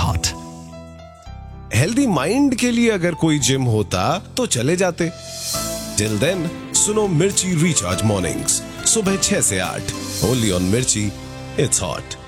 hot. Healthy mind के लिए अगर कोई जिम होता तो चले जाते। टिल देन सुनो मिर्ची रिचार्ज मॉर्निंग्स सुबह 6 से 8 ओनली ऑन मिर्ची। It's hot.